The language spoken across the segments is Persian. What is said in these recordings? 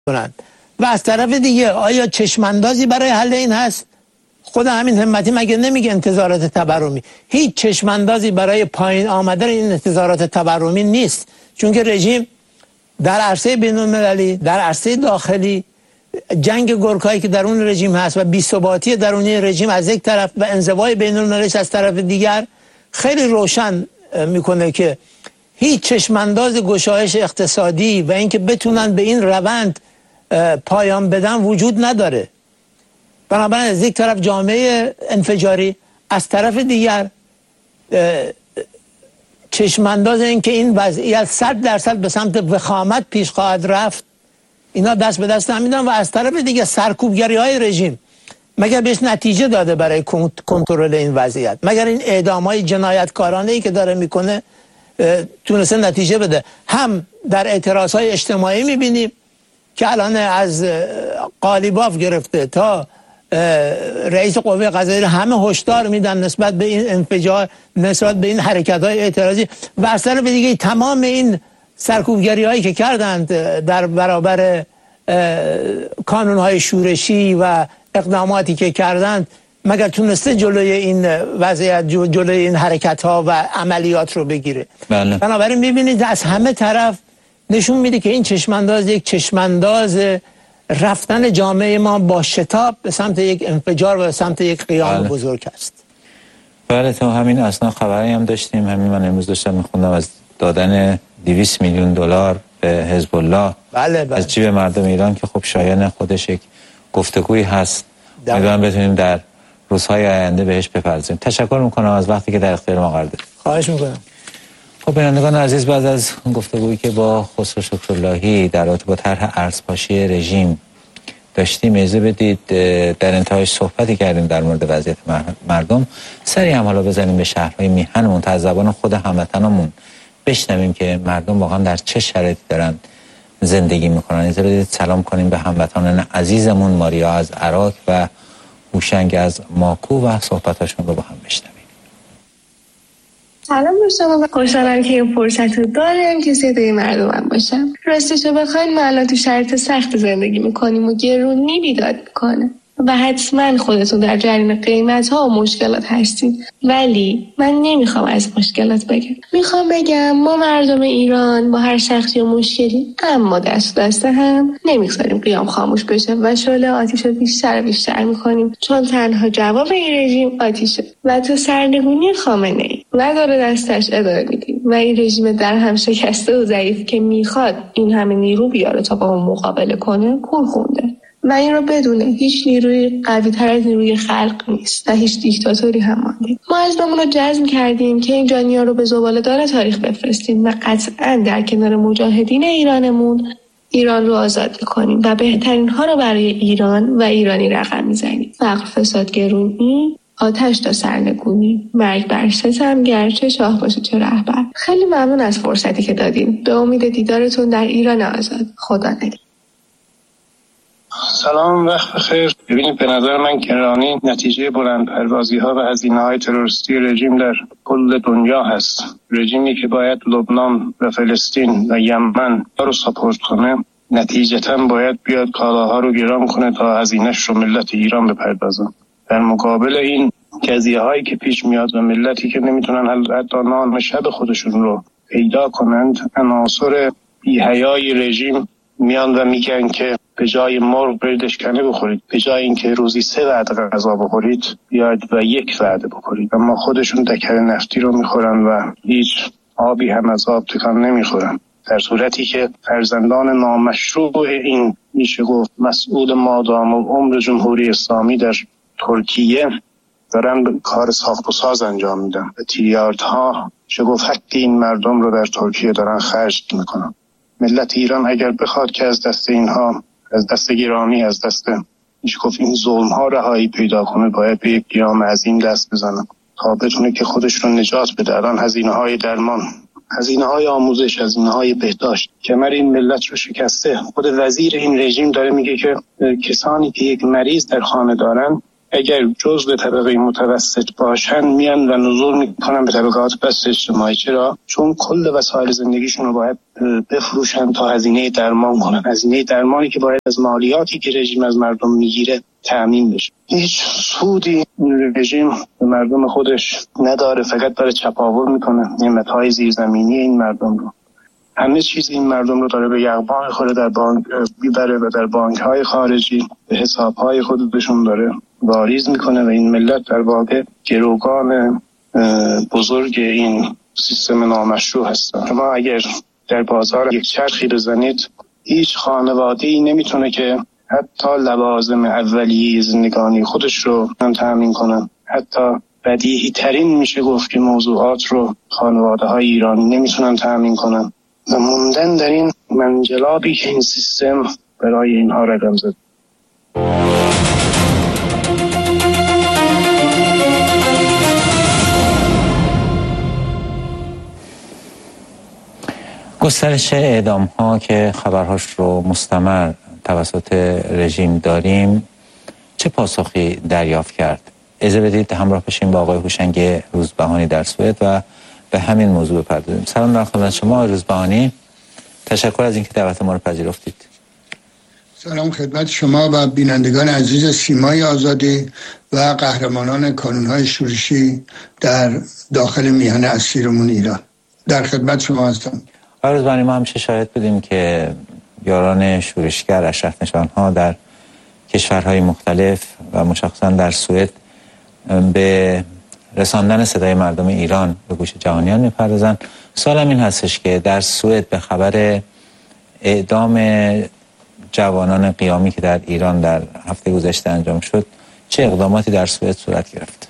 کنند. و از طرف دیگه آیا چشماندازی برای حل این هست؟ خود همین همتی مگه نمیگه انتظارات تورمی؟ هیچ چشماندازی برای پایین آمدن این انتظارات تورمی نیست، چون که رژیم در عرصه بین‌المللی، در عرصه داخلی، جنگ گرگ‌هایی که در اون رژیم هست و بی‌ثباتی درونی رژیم از یک طرف و انزوای بین‌المللی از طرف دیگر خیلی روشن میکنه که هیچ چشمانداز گشایش اقتصادی و اینکه بتونن به این روند پایان بدن وجود نداره. بنابراین از یک طرف جامعه انفجاری، از طرف دیگر چشمانداز این که این وضعیت 100% به سمت وخامت پیش خواهد رفت، اینا دست به دست نمیدن. و از طرف دیگه سرکوبگری های رژیم مگر بهش نتیجه داده برای کنترل این وضعیت؟ مگر این اعدام های جنایتکارانه ای که داره میکنه تونسته نتیجه بده؟ هم در اعتراض های اجتماعی میبینیم که الان از قالیباف گرفته تا رئیس قوه قضاییه همه هشدار میدن نسبت به این انفجار، نسبت به این حرکت های اعتراضی. و از طرف دیگه تمام این سرکوبگری هایی که کردند در برابر کانون های شورشی و اقداماتی که کردند، مگر تونسته جلوی این وضعیت، جلوی این حرکت ها و عملیات رو بگیره؟ بله. بنابراین میبینید از همه طرف نشون میده که این چشمانداز یک چشمانداز رفتن جامعه ما با شتاب به سمت یک انفجار و به سمت یک قیام بزرگ است. بله، تا همین اسنا خبری هم داشتیم. همین من امروز داشتم میخوندم از دادن 200 میلیون دلار به حزب الله از جیب مردم ایران که خب شایان خودش یک گفتگویی هست. امیدوارم بتونیم در روزهای آینده بهش بپردازیم. تشکر میکنم از وقتی که در اختیار ما قرار دادید. خواهش میکنم. خب بینندگان عزیز، بعد از گفتگویی که با خسرو شکراللهی در رابطه با طرح ارزپاشی رژیم داشتیم، اجازه بدید در انتهایش صحبتی کردیم در مورد وضعیت مردم. سریع هم حالا بزنیم به شهرهای میهنمون تا از زبان خود هموطنامون بشنویم که مردم واقعا در چه شرایطی دارن زندگی میکنن. اجازه بدید سلام کنیم به هموطنان عزیزمون ماریا از عراق و هوشنگ از ماکو و صحبتاشون رو با هم بشنویم. سلام به شما، خوشحالم که این فرصت رو دارم که صدای مردمم باشم. راستشو بخواین ما الان تو شرایط سخت زندگی میکنیم و گرونی بیداد میکنه و حتما خودتون در جریان قیمت ها و مشکلات هستید، ولی من نمیخوام از مشکلات بگم. میخوام بگم ما مردم ایران با هر سختی و مشکلی اما دست دست هم نمیگذاریم قیام خاموش بشه و شعله آتیش رو بیشتر و بیشتر میکنیم، چون تنها جواب این رژیم آتیشه و تو سرنگونی خامنه‌ای نداره دستش ادامه میدیم و این رژیم در هم شکسته و ضعیف که میخواد این همه نیرو بیاره تا با اون مقابله کنه کور خونده و این رو بدونه هیچ نیروی قوی تر از نیروی خلق نیست و هیچ دیکتاتوری هم مانده. ما عزممون رو جزم کردیم که این جانیا رو به زباله دار تاریخ بفرستیم و قطعا در کنار مجاهدین ایرانمون ایران رو آزاد میکنیم و بهترین ها رو برای ایران و ایرانی رقم میزنیم. فقر، فساد، گرونی، آتش تا سرنگونی، مرگ بر ستم، گرچه شاه باشه چه رهبر. خیلی ممنون از فرصتی که دادین. به امید دیدارتون در ایران آزاد. خدا نگهدار. سلام، وقت بخیر. ببینید، به نظر من کرانی نتیجه بلند پروازی ها و هزینه های تروریستی رژیم در کل دنیا هست. رژیمی که باید لبنان و فلسطین و یمن رو ساپورت کنه، نتیجتا باید بیاد کالاها رو گران کنه تا هزینه‌اش رو ملت ایران بپردازن. در مقابل این قضیه هایی که پیش میاد و ملتی که نمیتونن حتی نان شب خودشون رو پیدا کنند، عناصر بی‌حیای رژیم میان و میگن که به جای مرغ برید اشکنه بخورید، به جای اینکه روزی 3 وعده غذا بخورید بیاید و 1 وعده بخورید. اما خودشون دکر نفتی رو میخورن و هیچ آبی هم از آب تکان نمیخورن، در صورتی که فرزندان نامشروع این میشه گفت مسئول مادام و عمر جمهوری اسلامی در ترکیه دارن کار ساخت و ساز انجام میدن و تریاردها چه گفت حق این مردم رو در ترکیه دارن خرج میکنن. ملت ایران اگر بخواد که از دست اینها، از دست گرانی، از دست میشه گفت این ظلم ها رهایی پیدا کنه، باید به یک قیام عظیم دست بزنه تا بتونه که خودش رو نجات بده. الان هزینه های درمان، هزینه های آموزش، هزینه های بهداشت کمر این ملت رو شکسته. خود وزیر این رژیم داره میگه که کسانی که یک مریض در خانه دارن اگر جزء طبقه متوسط باشن میان و نزول میکنن به طبقات پست اجتماعی. چرا؟ چون کل وسایل زندگیشون رو باید بفروشن تا هزینه درمان کنن، هزینه درمانی که باید از مالیاتی که رژیم از مردم میگیره تأمین بشه. هیچ سودی رژیم به مردم خودش نداره، فقط داره چپاول میکنه نعمت‌های زیرزمینی این مردم رو. همه چیز این مردم رو داره به یغما میخوره، در بانک میبره و در بانک‌های خارجی به حساب‌های خودشون داره واریز میکنه و این ملت در واقع گروگان بزرگ این سیستم نامشروع هستن. شما اگر در بازار یک چرخی بزنید، هیچ خانواده‌ای نمیتونه که حتی لوازم اولیه زندگانی خودش رو تامین کنن. حتی بدیهی ترین میشه گفت که موضوعات رو خانواده‌های ایرانی نمیتونن تامین کنن و موندن در این منجلابی که این سیستم برای اینها رقم زد. گسترش اعدام ها که خبرهاش رو مستمر توسط رژیم داریم چه پاسخی دریافت کرد؟ اجازه بدید همراه بشیم با آقای هوشنگ روزبهانی در سوئد و به همین موضوع بپردازیم. سلام در خدمت شما آقای روزبهانی، تشکر از اینکه دعوت ما رو پذیرفتید. سلام خدمت شما و بینندگان عزیز سیمای آزادی و قهرمانان کانون‌های شورشی در داخل میهن اسیرمون ایران. در خدمت شما هستم. آقای روزبهانی، ما همیشه شاهد بودیم که یاران شورشگر اشرف نشان‌ها در کشورهای مختلف و مشخصا در سوئد به رساندن صدای مردم ایران به گوش جهانیان میپردازن. سوالم این هستش که در سوئد به خبر اعدام جوانان قیامی که در ایران در هفته گذشته انجام شد چه اقداماتی در سوئد صورت گرفت؟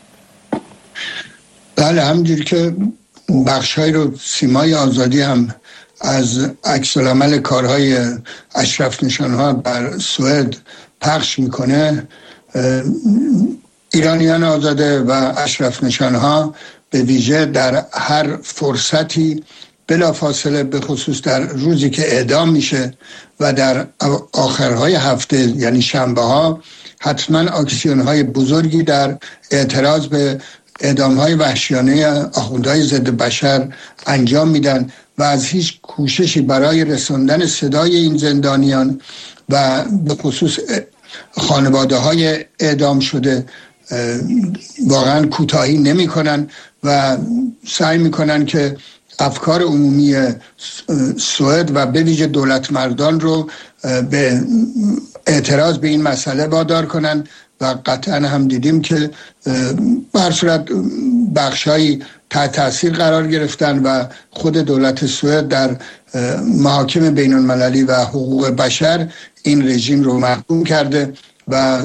بله، همونجوری که بخش‌هایی رو سیمای آزادی هم از عکس‌العمل کارهای اشرف نشان‌ها بر سوئد پخش میکنه، ایرانیان آزاده و اشرف نشان‌ها به ویژه در هر فرصتی بلافاصله، به خصوص در روزی که اعدام میشه و در آخرهای هفته یعنی شنبه ها، حتما اکسیون‌های بزرگی در اعتراض به اعدام‌های وحشیانه آخوندهای ضد بشر انجام میدن و از هیچ کوششی برای رساندن صدای این زندانیان و به خصوص خانواده‌های اعدام شده واقعا کوتاهی نمی‌کنن و سعی می‌کنن که افکار عمومی سوئد و به ویژه دولت مردان رو به اعتراض به این مسئله وادار کنن و قطعا هم دیدیم که به هر صورت بخشایی تحت تاثیر قرار گرفتن و خود دولت سوئد در محاکم بین المللی و حقوق بشر این رژیم رو محکوم کرده و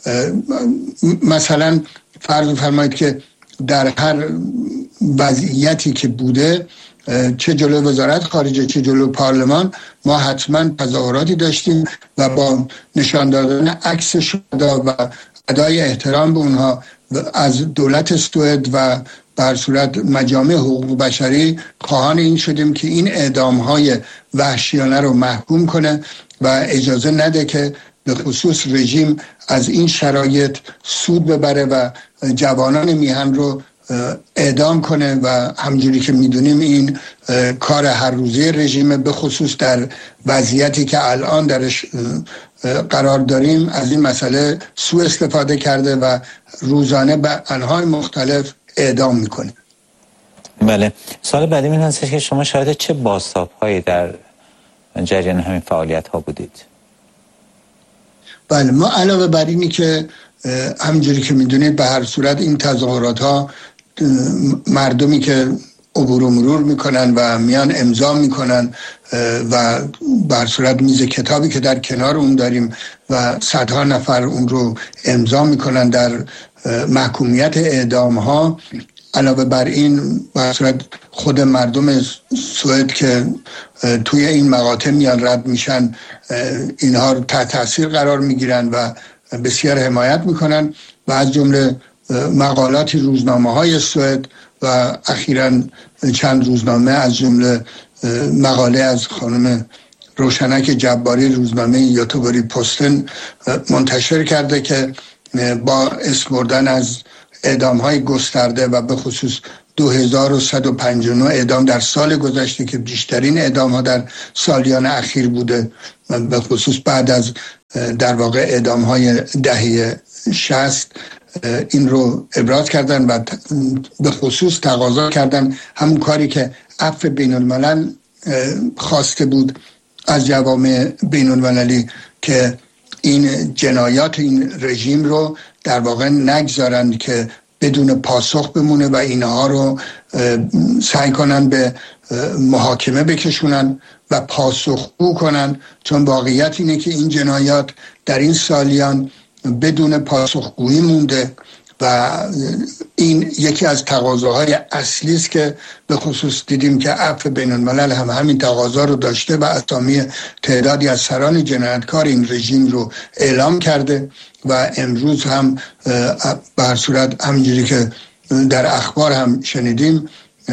مثلا فرض فرمایید که در هر وضعیتی که بوده، چه جلو وزارت خارجه چه جلو پارلمان، ما حتما تظاهراتی داشتیم و با نشان دادن عکس شهدا و ادای احترام به اونها از دولت سوئد و به هر صورت مجامع حقوق بشری خواهان این شدیم که این اعدام‌های وحشیانه رو محکوم کنه و اجازه نده که به خصوص رژیم از این شرایط سود ببره و جوانان میهن رو اعدام کنه و همجوری که میدونیم این کار هر روزه رژیم، به خصوص در وضعیتی که الان درش قرار داریم، از این مسئله سوء استفاده کرده و روزانه به انواع مختلف اعدام میکنه. بله، سوال بعدی این هستش که شما شاهد چه بازتاب‌هایی در جریان همین فعالیت ها بودید؟ بله، ما علاوه بر اینی که همونجوری که میدونید به هر صورت این تظاهرات ها مردمی که عبور و مرور میکنن و میان امضا میکنن و به هر صورت میز کتابی که در کنار اون داریم و صدها نفر اون رو امضا میکنن در محکومیت اعدام ها، علاوه بر این به هر صورت خود مردم سوئد که توی این مقاطع میان رد میشن، اینها رو تحت تاثیر قرار میگیرن و بسیار حمایت میکنن و از جمله مقالاتی روزنامه‌های سوئد و اخیراً چند روزنامه از جمله مقاله از خانم روشنک جباری روزنامه یوتوبری پستن منتشر کرده که با اسم از اعدام‌های گسترده و به خصوص 2159 اعدام در سال گذشته که بیشترین اعدام‌ها در سالیان اخیر بوده، به خصوص بعد از در واقع اعدام‌های دهه 60 این رو ابراز کردن و به خصوص تقاضا کردن همون کاری که عفو بین الملل خواسته بود از جوامع بین المللی که این جنایات این رژیم رو در واقع نگذارن که بدون پاسخ بمونه و اینها رو سعی کنن به محاکمه بکشونن و پاسخگو کنن، چون واقعیت اینه که این جنایات در این سالیان بدون پاسخگویی مونده و این یکی از تقاضاهای اصلی است که به خصوص دیدیم که عفو بین الملل هم همین تقاضا رو داشته و اسامی تعدادی از سران جنایتکار این رژیم رو اعلام کرده و امروز هم به هر صورت همینجوری که در اخبار هم شنیدیم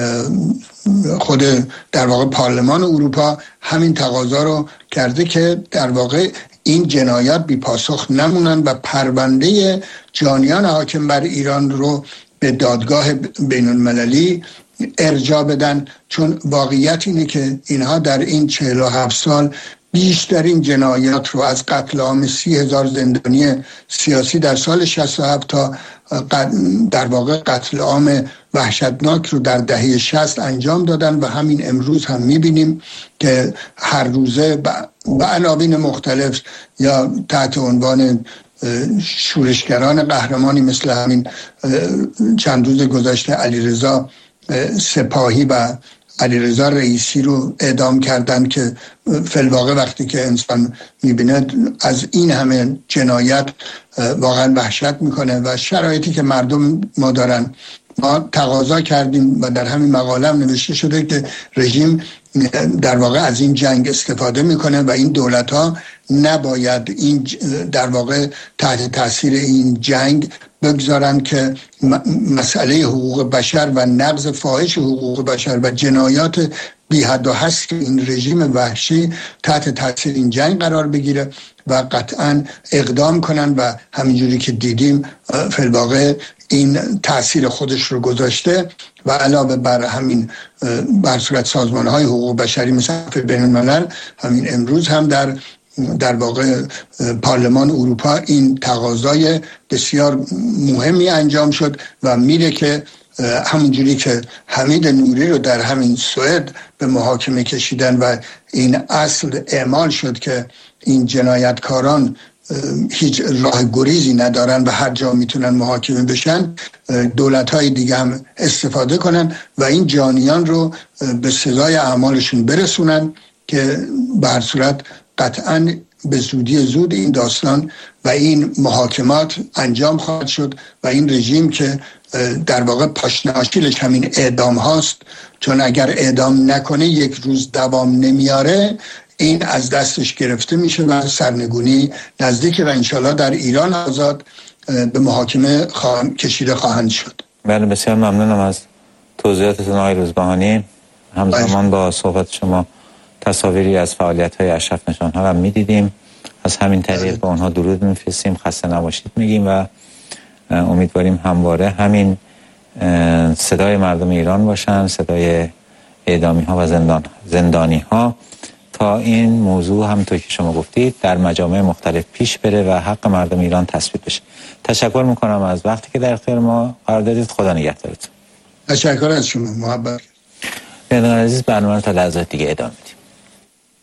خود در واقع پارلمان اروپا همین تقاضا رو کرده که در واقع این جنایات بی پاسخ نمونن و پرونده جانیان حاکم بر ایران رو به دادگاه بین المللی ارجاع بدن، چون واقعیت اینه که اینها در این 47 سال بیشترین جنایات رو از قتل عام 30,000 زندانی سیاسی در سال 67 تا در واقع قتل عام وحشتناک رو در دهه 60 انجام دادن و همین امروز هم میبینیم که هر روزه به عناوین مختلف یا تحت عنوان شورشگران قهرمانی مثل همین چند روز گذشته علیرضا سپاهی و علیرضا رئیسی رو اعدام کردن که فی‌الواقع وقتی که انسان میبینه از این همه جنایت واقعا وحشت میکنه و شرایطی که مردم ما دارن. ما تقاضا کردیم و در همین مقاله هم نوشته شده که رژیم در واقع از این جنگ استفاده میکنه و این دولت ها نباید این در واقع تحت تاثیر این جنگ بگذارن که مسئله حقوق بشر و نقض فاحش حقوق بشر و جنایات بی حد و حصر این رژیم وحشی تحت تاثیر این جنگ قرار بگیره و قطعا اقدام کنن و همینجوری که دیدیم فی‌الواقع این تأثیر خودش رو گذاشته و علاوه بر همین بر صورت سازمان‌های حقوق بشری مثل بین الملل همین امروز هم در واقع پارلمان اروپا این تقاضای بسیار مهمی انجام شد و میره که همونجوری که حمید نوری رو در همین سوئد به محاکمه کشیدن و این اصل اعمال شد که این جنایتکاران هیچ راه گریزی ندارن و هر جا میتونن محاکمه بشن، دولت‌های دیگه هم استفاده کنن و این جانیان رو به سزای اعمالشون برسونن که به هر صورت قطعاً به زودی زود این داستان و این محاکمات انجام خواهد شد و این رژیم که در واقع پاشناشیلش همین اعدام هاست، چون اگر اعدام نکنه یک روز دوام نمیاره این از دستش گرفته میشه و سرنگونی نزدیک و انشالله در ایران آزاد به محاکمه کشیده خواهند شد. بله بسیار ممنونم از توضیحاتتون آقای روزبهانی. همزمان با صحبت شما تصاویری از فعالیت‌های اشرف نشان‌ها هم می‌دیدیم، از همین طریق به اونها درود می‌فرستیم، خسته نباشید میگیم و امیدواریم همواره همین صدای مردم ایران باشن، صدای اعدامی‌ها و زندانی‌ها، تا این موضوع همونطور که شما گفتید در مجامع مختلف پیش بره و حق مردم ایران تثبیت بشه. تشکر میکنم از وقتی که در اختیار ما قرار دادید. خدا نگهدارتون. تشکر از شما. محبت. بین‌المللی عزیز، برنامه تا لحظات دیگه ادامه میدیم.